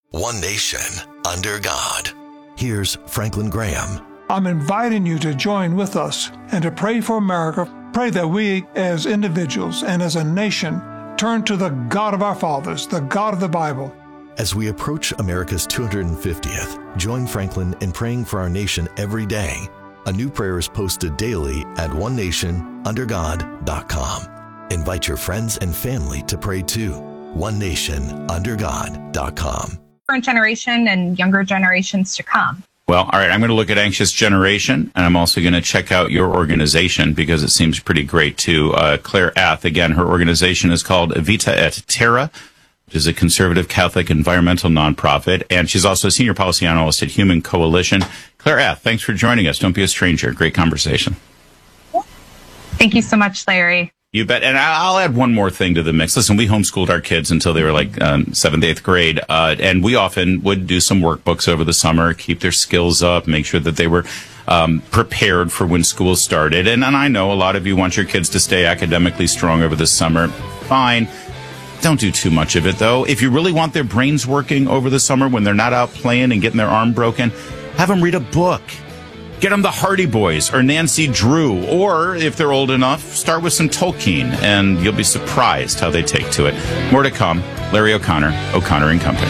One nation, under God. Here's Franklin Graham. I'm inviting you to join with us and to pray for America. Pray that we, as individuals and as a nation, turn to the God of our fathers, the God of the Bible. As we approach America's 250th, join Franklin in praying for our nation every day. A new prayer is posted daily at onenationundergod.com. Invite your friends and family to pray too. onenationundergod.com. Current generation and younger generations to come. Well, all right, I'm going to look at Anxious Generation, and I'm also going to check out your organization because it seems pretty great too. Claire Ath, again, her organization is called Vita et Terra, which is a conservative Catholic environmental nonprofit, and she's also a senior policy analyst at Human Coalition. Claire Ath, thanks for joining us. Don't be a stranger. Great conversation. Thank you so much, Larry. You bet. And I'll add one more thing to the mix. Listen, we homeschooled our kids until they were like 7th, 8th grade. And we often would do some workbooks over the summer, keep their skills up, make sure that they were prepared for when school started. And I know a lot of you want your kids to stay academically strong over the summer. Fine. Don't do too much of it, though. If you really want their brains working over the summer when they're not out playing and getting their arm broken, have them read a book. Get them the Hardy Boys or Nancy Drew, or if they're old enough, start with some Tolkien, and you'll be surprised how they take to it. More to come. Larry O'Connor, O'Connor and Company.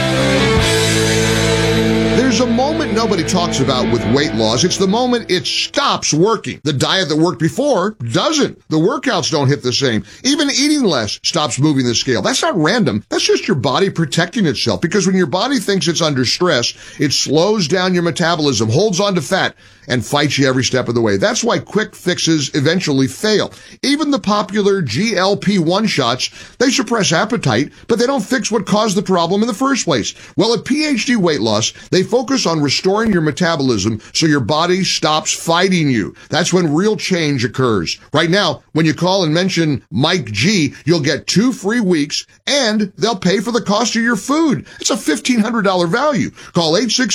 There's a moment nobody talks about with weight loss. It's the moment it stops working. The diet that worked before doesn't. The workouts don't hit the same. Even eating less stops moving the scale. That's not random. That's just your body protecting itself, because when your body thinks it's under stress, it slows down your metabolism, holds on to fat, and fights you every step of the way. That's why quick fixes eventually fail. Even the popular GLP-1 shots, they suppress appetite, but they don't fix what caused the problem in the first place. Well, at PhD Weight Loss, they focus on restoring your metabolism so your body stops fighting you. That's when real change occurs. Right now, when you call and mention Mike G, you'll get 2 free weeks, and they'll pay for the cost of your food. It's a $1,500 value. Call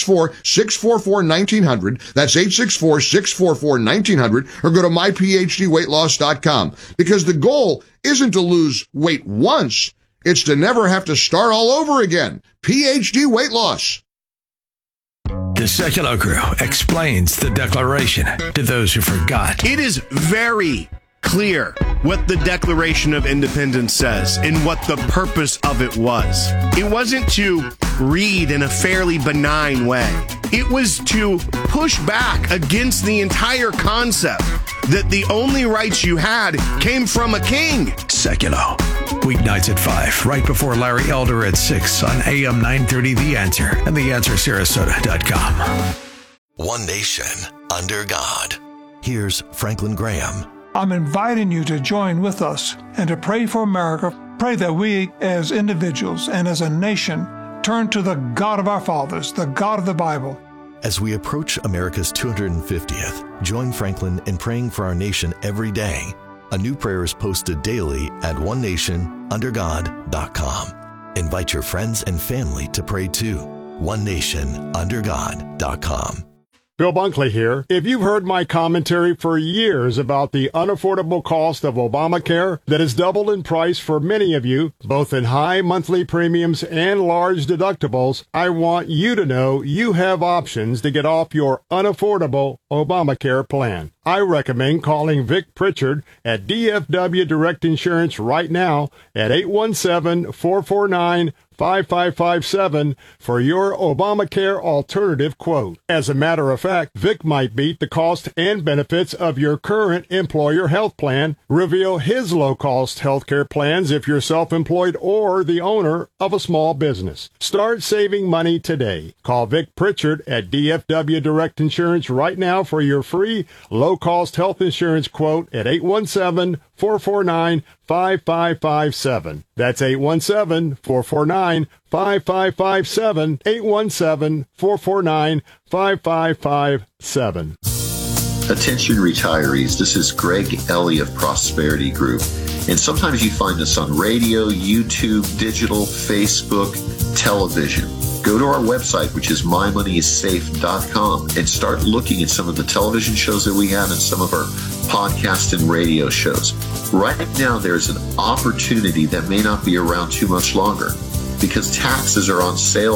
864-644-1900. That's 864-644-1900, or go to myphdweightloss.com, because the goal isn't to lose weight once, it's to never have to start all over again. PhD Weight Loss. The Secular Crew explains the Declaration to those who forgot. It is very clear what the Declaration of Independence says and what the purpose of it was. It wasn't to read in a fairly benign way. It was to push back against the entire concept that the only rights you had came from a king. Secular. Weeknights at 5, right before Larry Elder at 6 on AM 930 The Answer and TheAnswerSarasota.com. One nation, under God. Here's Franklin Graham. I'm inviting you to join with us and to pray for America. Pray that we, as individuals and as a nation, turn to the God of our fathers, the God of the Bible. As we approach America's 250th, join Franklin in praying for our nation every day. A new prayer is posted daily at onenationundergod.com. Invite your friends and family to pray too. onenationundergod.com. Bill Bunkley here. If you've heard my commentary for years about the unaffordable cost of Obamacare that has doubled in price for many of you, both in high monthly premiums and large deductibles, I want you to know you have options to get off your unaffordable Obamacare plan. I recommend calling Vic Pritchard at DFW Direct Insurance right now at 817-449-5557 for your Obamacare alternative quote. As a matter of fact, Vic might beat the cost and benefits of your current employer health plan, reveal his low-cost healthcare plans if you're self-employed or the owner of a small business. Start saving money today. Call Vic Pritchard at DFW Direct Insurance right now for your free low-cost health insurance quote at 817-449-5557. That's 817-449-5557, 817-449-5557. Attention retirees, this is Greg Ellie of Prosperity Group. And sometimes you find us on radio, YouTube, digital, Facebook, television. Go to our website, which is mymoneyissafe.com, and start looking at some of the television shows that we have and some of our podcast and radio shows. Right now, there's an opportunity that may not be around too much longer because taxes are on sale